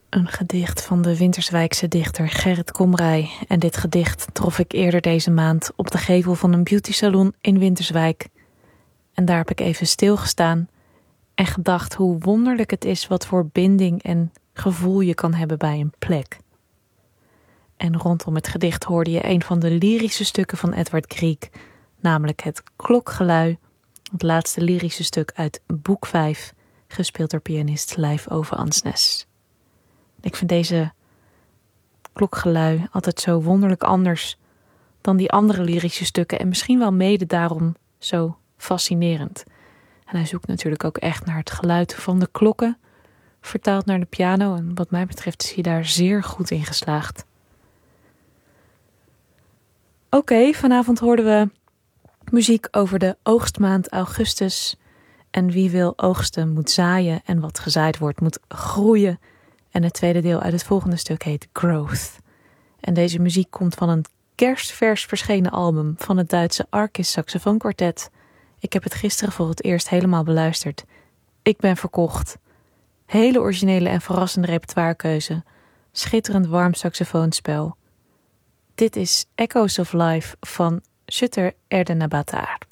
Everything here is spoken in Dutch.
Een gedicht van de Winterswijkse dichter Gerrit Komrij. En dit gedicht trof ik eerder deze maand op de gevel van een beautysalon in Winterswijk. En daar heb ik even stilgestaan en gedacht hoe wonderlijk het is wat voor binding en gevoel je kan hebben bij een plek. En rondom het gedicht hoorde je een van de lyrische stukken van Edward Grieg, namelijk het Klokgelui, het laatste lyrische stuk uit boek 5, gespeeld door pianist Leif Ove Ansnes. Ik vind deze klokgelui altijd zo wonderlijk anders dan die andere lyrische stukken en misschien wel mede daarom zo fascinerend. En hij zoekt natuurlijk ook echt naar het geluid van de klokken, vertaald naar de piano, en wat mij betreft is hij daar zeer goed in geslaagd. Oké, vanavond hoorden we muziek over de oogstmaand augustus. En wie wil oogsten moet zaaien en wat gezaaid wordt moet groeien. En het tweede deel uit het volgende stuk heet Growth. En deze muziek komt van een kerstvers verschenen album van het Duitse Arcis saxofoonkwartet. Ik heb het gisteren voor het eerst helemaal beluisterd. Ik ben verkocht. Hele originele en verrassende repertoirekeuze. Schitterend warm saxofoonspel. Dit is Echoes of Life van Shutter Erdenabatar.